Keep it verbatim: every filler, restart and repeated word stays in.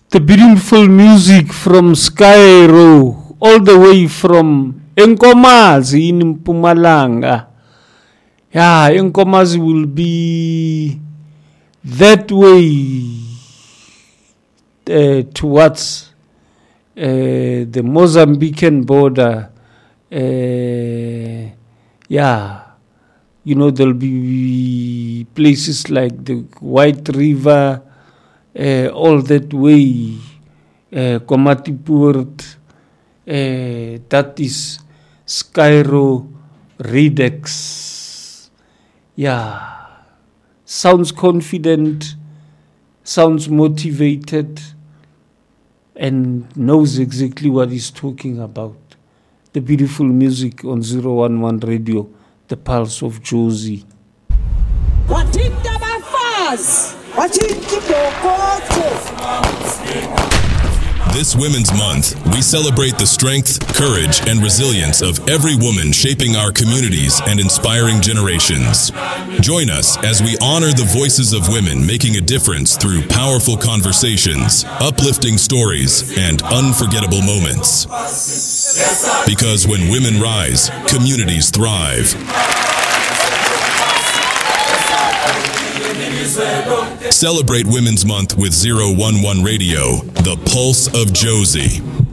The beautiful music from Skyro, all the way from Enkomazi in Mpumalanga. Yeah, Enkomazi will be that way uh, towards uh, the Mozambican border. Uh, yeah, you know, there'll be places like the White River, uh, all that way, uh, Komatipoort, uh, that is Skyro Redex. Yeah, sounds confident, sounds motivated, and knows exactly what he's talking about. The beautiful music on zero one one Radio, the pulse of Jozi. This Women's Month, we celebrate the strength, courage, and resilience of every woman shaping our communities and inspiring generations. Join us as we honor the voices of women making a difference through powerful conversations, uplifting stories, and unforgettable moments. Because when women rise, communities thrive. Celebrate Women's Month with zero one one Radio, the pulse of Jozi.